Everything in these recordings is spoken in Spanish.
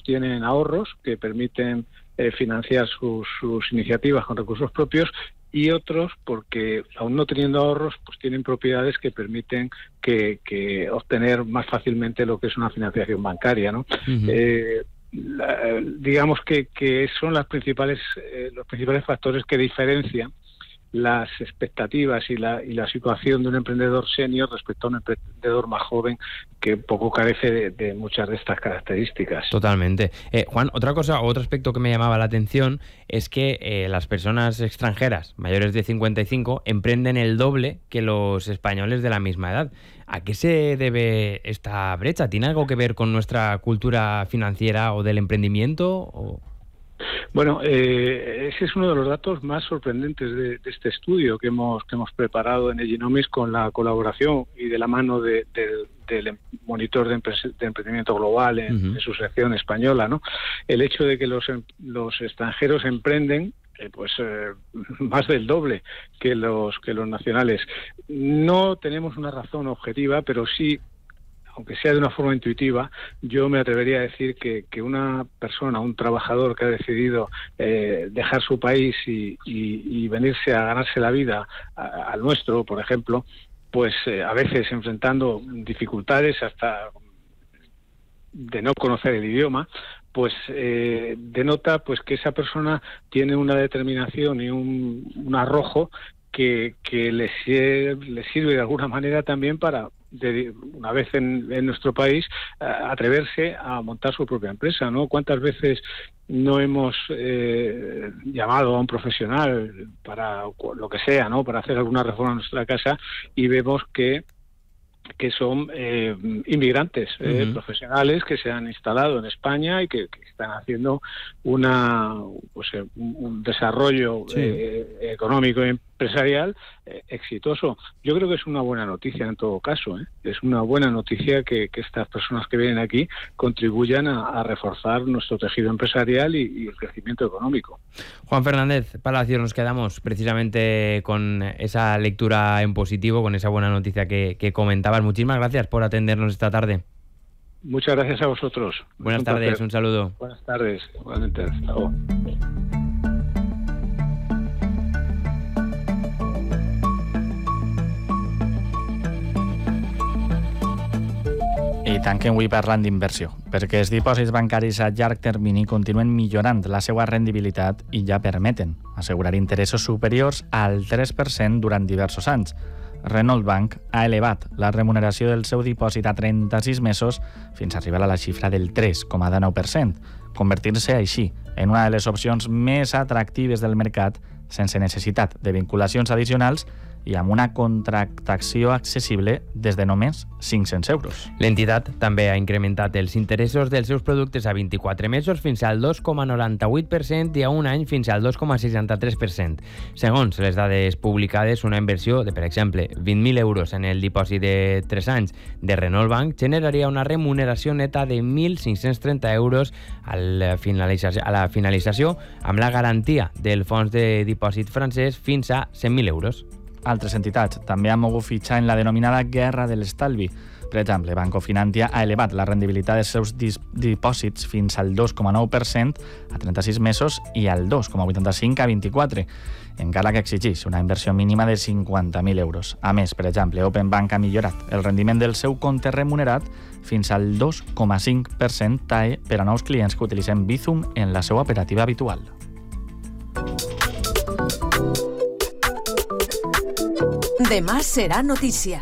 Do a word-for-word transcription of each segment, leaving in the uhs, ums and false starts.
tienen ahorros que permiten eh, financiar sus, sus iniciativas con recursos propios, y otros porque, aún no teniendo ahorros, pues tienen propiedades que permiten que, que obtener más fácilmente lo que es una financiación bancaria, ¿no? Uh-huh. Eh, la, digamos que, que son las principales, eh, los principales factores que diferencian las expectativas y la, y la situación de un emprendedor senior respecto a un emprendedor más joven que poco carece de, de muchas de estas características. Totalmente. Eh, Juan, otra cosa, otro aspecto que me llamaba la atención es que eh, las personas extranjeras mayores de cincuenta y cinco emprenden el doble que los españoles de la misma edad. ¿A qué se debe esta brecha? ¿Tiene algo que ver con nuestra cultura financiera o del emprendimiento? O... Bueno, eh, ese es uno de los datos más sorprendentes de, de este estudio que hemos que hemos preparado en Egenomics con la colaboración y de la mano de, de, del monitor de, empre- de emprendimiento global en, uh-huh. en su sección española, ¿no? El hecho de que los los extranjeros emprenden eh, pues eh, más del doble que los que los nacionales. No tenemos una razón objetiva, pero sí, aunque sea de una forma intuitiva, yo me atrevería a decir que, que una persona, un trabajador que ha decidido eh, dejar su país y, y, y venirse a ganarse la vida a, al nuestro, por ejemplo, pues eh, a veces enfrentando dificultades hasta de no conocer el idioma, pues eh, denota pues que esa persona tiene una determinación y un, un arrojo que, que le, le sirve de alguna manera también para, de, una vez en, en nuestro país, a, atreverse a montar su propia empresa, ¿no? ¿Cuántas veces no hemos eh, llamado a un profesional para lo que sea, ¿no? Para hacer alguna reforma en nuestra casa, y vemos que que son eh, inmigrantes eh, uh-huh. profesionales que se han instalado en España y que, que están haciendo una pues un, un desarrollo sí. eh, económico y empresarial eh, exitoso. Yo creo que es una buena noticia en todo caso, ¿eh? Es una buena noticia que, que estas personas que vienen aquí contribuyan a, a reforzar nuestro tejido empresarial y, y el crecimiento económico. Juan Fernández Palacios, nos quedamos precisamente con esa lectura en positivo, con esa buena noticia que, que comentabas. Muchísimas gracias por atendernos esta tarde. Muchas gracias a vosotros. Buenas un tardes, placer. Un saludo. Buenas tardes, igualmente. Hasta luego. I tanquem avui parlant d'inversió, perquè els dipòsits bancaris a llarg termini continuen millorant la seva rendibilitat i ja permeten assegurar interessos superiors al tres per cent durant diversos anys. Renault Bank ha elevat la remuneració del seu dipòsit a trenta-sis mesos fins a arribar a la xifra del tres coma dinou per cent, convertir-se així en una de les opcions més atractives del mercat sense necessitat de vinculacions addicionals i amb una contractació accessible des de només cinc-cents euros. L'entitat també ha incrementat els interessos dels seus productes a vint-i-quatre mesos fins al dos coma noranta-vuit per cent i a un any fins al dos coma seixanta-tres per cent. Segons les dades publicades, una inversió de, per exemple, vint mil euros en el dipòsit de tres anys de Renault Bank generaria una remuneració neta de mil cinc-cents trenta euros a la finalització, a la finalització amb la garantia del fons de dipòsit francès fins a cent mil euros. Altres entitats també han mogut fitxar en la denominada guerra de l'estalvi. Per exemple, Banco Finantia ha elevat la rendibilitat dels seus dipòsits fins al dos coma nou per cent a trenta-sis mesos i al dos coma vuitanta-cinc a vint-i-quatre, encara que exigeix una inversió mínima de cinquanta mil euros. A més, per exemple, Open Bank ha millorat el rendiment del seu compte remunerat fins al dos coma cinc per cent T A E per a nous clients que utilitzen Bizum en la seva operativa habitual. Demà serà notícia.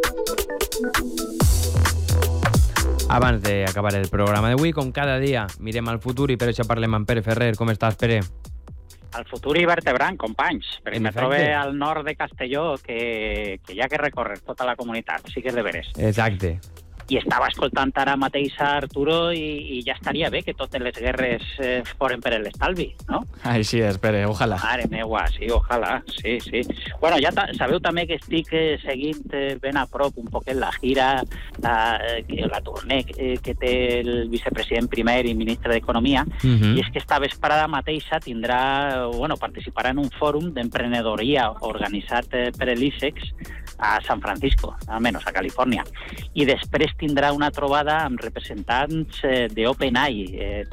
Abans d'acabar el programa d'avui, com cada dia, mirem al futur i per això parlem amb Pere Ferrer. Com estàs, Pere? Al futur i vertebrant, companys, perquè me trobe al nord de Castelló que, que hi ha que recórrer tota la comunitat, sí que és de veres. Exacte. I estava escoltant ara mateix a Arturo i, i ja estaria bé que totes les guerres eh, foren per l'estalvi, no? Així és, Pere, ojalà. Mare meua, sí, ojalà, sí, sí. Bueno, ja ta- sabeu també que estic eh, seguint eh, ben a prop un poquet la gira, la, eh, la tournée eh, que té el vicepresident primer i ministre d'Economia, uh-huh. i és que esta vesprada mateixa tindrà, bueno, participarà en un fòrum d'emprenedoria organitzat eh, per l'ICEX a San Francisco, almenys a Califòrnia. I després tindrà una trobada amb representants eh, d'OpenAI, eh,